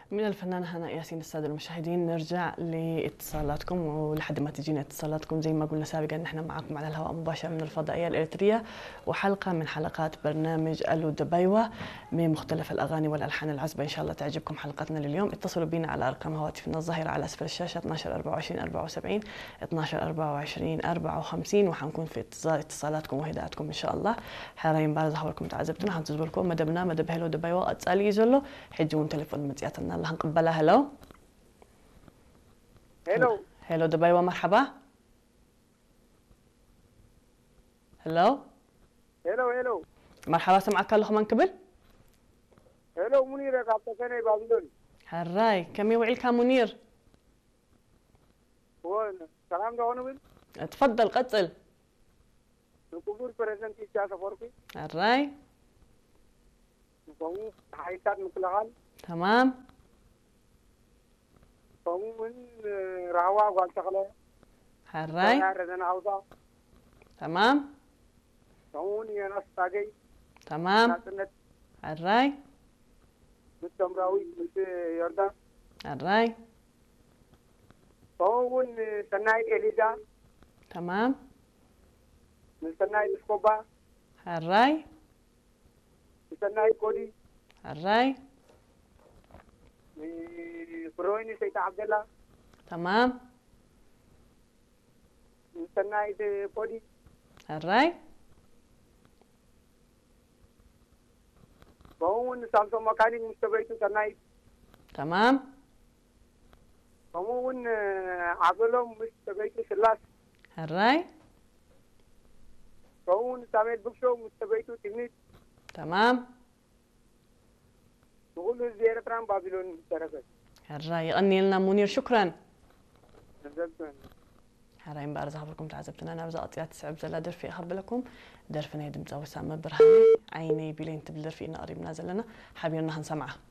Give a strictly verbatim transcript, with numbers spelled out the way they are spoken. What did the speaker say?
من الفنانة هناء ياسين. السادة المشاهدين، نرجع لاتصالاتكم، ولحد ما تجينا اتصالاتكم زي ما قلنا سابقا نحن معكم على الهواء مباشرة من الفضائية الإريترية، وحلقة من حلقات برنامج ألو دبيوة من مختلف الأغاني والألحان العذبة. إن شاء الله تعجبكم حلقتنا لليوم. اتصلوا بنا على أرقام هواتفنا الظاهرة على أسفل الشاشة اثناشر أربعة وعشرين أربعة وسبعين اثناشر أربعة وعشرين أربعة وخمسين، وحنكون في انتظار اتصالاتكم وهداءاتكم إن شاء الله. حرين بارز حولكم تعذبتنا حنتزبوا لكم مدبنا مدب هلو دبيوة أتسألي يزلو حجون تليفون متياتنا الله هنقبلها. هلو هلو هلو دبيوة، مرحبا. هلو هلو هلو مرحبا، سمعك الله من قبل. هلو منير يا كابتن سنة بابلون. هراي كم يوعيلك منير؟ هو سلام دعونا بال. تفضل قتل. نكبر بريزنتي جالس فوركي. هراي نقوم حياتات مكلغال. تمام. نقوم من راوا قال شغلة. هراي ردنا عوضة. تمام. نقوم يناس تاجي. تمام. ناسنت. هراي مستمراوي مست يردا. هراي نقوم سناي إليزا. تمام. سناي إسكوبا. هراي سناي كودي. هراي برويني سيد عبد الله. تمام. سناي كودي. هراي نقوم سامسون مكاني مستبيتو سناي. تمام. نقوم عقلهم مستبيتو سلاس. هراي نقوم سامي بكشو مستبيتو تغنيت. تمام. نقول زيارة رام بابلون تركت. هراي غني لنا منير. شكرا. نزلت. هراي مبارز حفلكم تعذبتنا. انا بزا اطيات سعب زلا درفي اخبر لكم درفنا يدم تساوي سامة برهاني عيني بلين تبلر فينا قريب نازل لنا حابين هنسمعه.